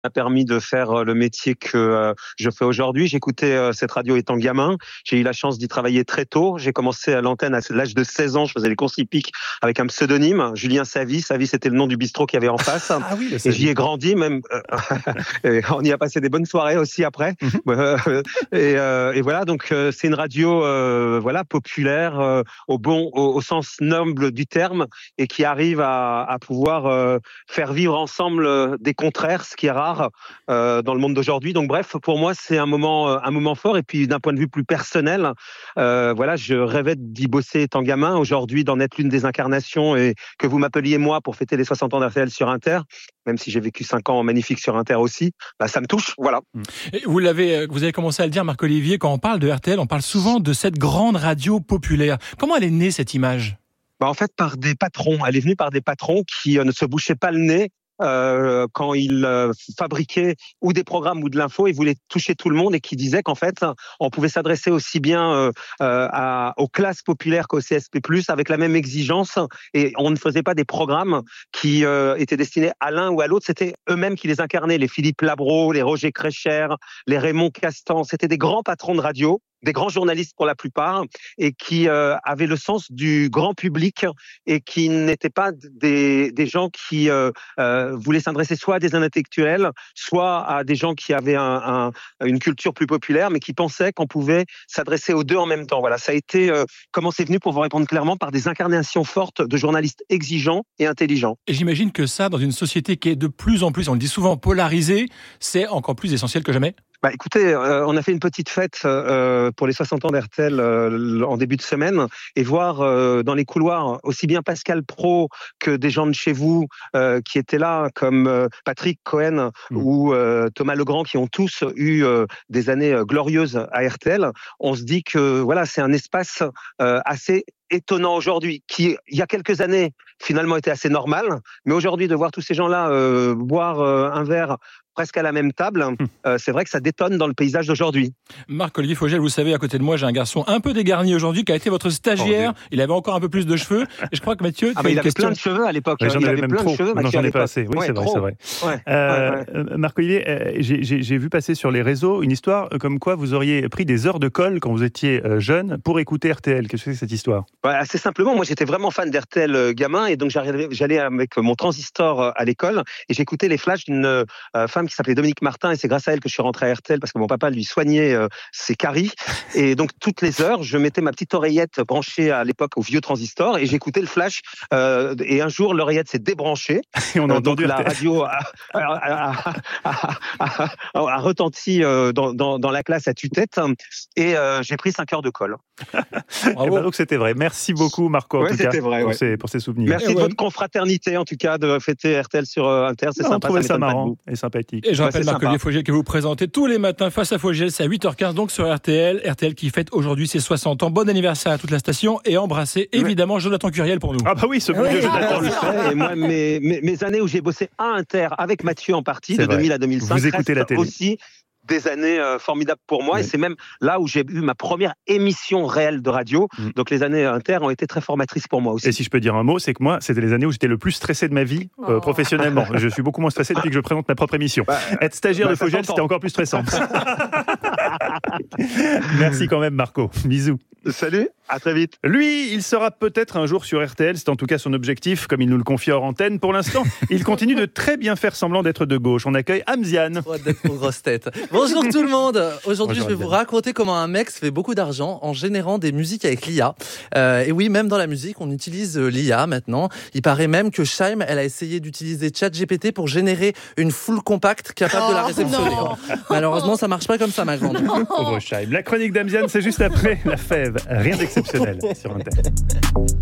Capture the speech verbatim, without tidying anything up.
m'a permis de faire le métier que euh, je fais aujourd'hui. J'écoutais euh, cette radio étant gamin. J'ai eu la chance d'y travailler très tôt. J'ai commencé à l'antenne à l'âge de seize ans. Je faisais les courses hippiques avec un pseudonyme, Julien Savy. Savy, c'était le nom du bistrot qu'il y avait en face. Ah oui, et j'y ai grandi, même. Euh, on y a passé des bonnes soirées aussi après. Mm-hmm. et, euh, et voilà, donc euh, c'est une radio, euh, voilà, populaire euh, au bon, au, au sens noble du terme, et qui arrive à, à pouvoir euh, faire vivre ensemble euh, des contraires, ce qui est rare euh, dans le monde d'aujourd'hui. Donc bref, pour moi, c'est un moment, euh, un moment fort. Et puis d'un point de vue plus personnel, euh, voilà, je rêvais d'y bosser étant gamin. Aujourd'hui, d'en être l'une des incarnations et que vous m'appeliez moi pour fêter les soixante ans d'R T L sur Inter, même si j'ai vécu cinq ans magnifiques sur Inter aussi, bah, ça me touche, voilà. Et vous l'avez, vous avez commencé à le dire, Marc-Olivier, quand on parle de R T L, on parle souvent de cette grande radio populaire. Comment elle est née, cette image ? Bah, en fait, par des patrons. Elle est venue par des patrons qui euh, ne se bouchaient pas le nez Euh, quand ils euh, fabriquaient ou des programmes ou de l'info, ils voulaient toucher tout le monde et qui disaient qu'en fait, on pouvait s'adresser aussi bien euh, euh, à, aux classes populaires qu'au C S P plus, avec la même exigence, et on ne faisait pas des programmes qui euh, étaient destinés à l'un ou à l'autre, c'était eux-mêmes qui les incarnaient, les Philippe Labro, les Roger Crécher, les Raymond Castan, c'était des grands patrons de radio, des grands journalistes pour la plupart, et qui euh, avaient le sens du grand public et qui n'étaient pas des, des gens qui euh, euh, voulaient s'adresser soit à des intellectuels, soit à des gens qui avaient un, un, une culture plus populaire, mais qui pensaient qu'on pouvait s'adresser aux deux en même temps. Voilà, ça a été, euh, comment c'est venu, pour vous répondre clairement, par des incarnations fortes de journalistes exigeants et intelligents. Et j'imagine que ça, dans une société qui est de plus en plus, on le dit souvent, polarisée, c'est encore plus essentiel que jamais. Bah écoutez, euh, on a fait une petite fête euh, pour les soixante ans d'R T L euh, en début de semaine, et voir euh, dans les couloirs aussi bien Pascal Praud que des gens de chez vous euh, qui étaient là, comme euh, Patrick Cohen mmh. ou euh, Thomas Legrand, qui ont tous eu euh, des années euh, glorieuses à R T L. On se dit que voilà, c'est un espace euh, assez étonnant aujourd'hui, qui il y a quelques années finalement était assez normal, mais aujourd'hui de voir tous ces gens-là euh, boire euh, un verre presque à la même table, euh, c'est vrai que ça détonne dans le paysage d'aujourd'hui. Marc-Olivier Fogel, vous savez, à côté de moi, j'ai un garçon un peu dégarni aujourd'hui qui a été votre stagiaire. Oh, il avait encore un peu plus de cheveux. Et je crois que Mathieu, ah, mais il avait question... plein de cheveux à l'époque. Ouais, j'en il avais avait même plein trop. de cheveux. Non, j'en ai pas assez. Oui, ouais, c'est vrai, trop. c'est vrai. Ouais, euh, ouais, ouais. Marc-Olivier, euh, j'ai, j'ai, j'ai vu passer sur les réseaux une histoire comme quoi vous auriez pris des heures de colle quand vous étiez jeune pour écouter R T L. Qu'est-ce que c'est cette histoire ? Ouais, assez simplement, moi j'étais vraiment fan d'R T L gamin, et donc j'allais, j'allais avec mon transistor à l'école et j'écoutais les flashs d'une euh, femme qui s'appelait Dominique Martin, et c'est grâce à elle que je suis rentré à R T L parce que mon papa lui soignait euh, ses caries, et donc toutes les heures je mettais ma petite oreillette branchée à l'époque au vieux transistor et j'écoutais le flash, euh, et un jour l'oreillette s'est débranchée et on a euh, entendu donc la radio a, a, a, a, a, a retenti euh, dans, dans, dans la classe à tue-tête, et euh, j'ai pris cinq heures de colle. Et ben donc c'était vrai. Merci beaucoup Marco en ouais, tout cas vrai, pour, ouais. ces, pour ces souvenirs. Merci ouais. de votre confraternité en tout cas, de fêter R T L sur euh, Inter, c'est non, sympa. On trouvait ça, ça marrant et sympathique. Et je rappelle ouais, Marc-Olivier Fogel que vous présentez tous les matins Face à Fogel, c'est à huit heures quinze donc sur R T L. R T L qui fête aujourd'hui ses soixante ans. Bon anniversaire à toute la station, et embrassez évidemment ouais. Jonathan Curiel pour nous. Ah bah oui, ce bon vieux Jonathan. Et moi, mes, mes, mes années où j'ai bossé à Inter avec Mathieu en partie, c'est de vrai. deux mille à deux mille cinq, vous écoutez la télé aussi des années euh, formidables pour moi, oui. Et c'est même là où j'ai eu ma première émission réelle de radio. Mmh. Donc les années Inter ont été très formatrices pour moi aussi. Et si je peux dire un mot, c'est que moi, c'était les années où j'étais le plus stressé de ma vie euh, oh. professionnellement. Je suis beaucoup moins stressé depuis que je présente ma propre émission. Bah, Être stagiaire bah, de Fogel, c'était encore plus stressant. Merci quand même Marco. Bisous. Salut, à très vite. Lui, il sera peut-être un jour sur R T L, c'est en tout cas son objectif, comme il nous le confie hors antenne. Pour l'instant, il continue de très bien faire semblant d'être de gauche. On accueille Amziane. Oh, d'être une grosse tête. Bonjour tout le monde. Aujourd'hui, Bonjour, je vais vous raconter comment un mec se fait beaucoup d'argent en générant des musiques avec l'I A. Euh, et oui, même dans la musique, on utilise l'I A maintenant. Il paraît même que Scheim, elle a essayé d'utiliser ChatGPT pour générer une full compacte capable oh, de la réceptionner. Non. Malheureusement, ça marche pas comme ça, ma grande. Pauvre Scheim. La chronique d'Amziane, c'est juste après la fève. Rien d'exceptionnel sur Inter.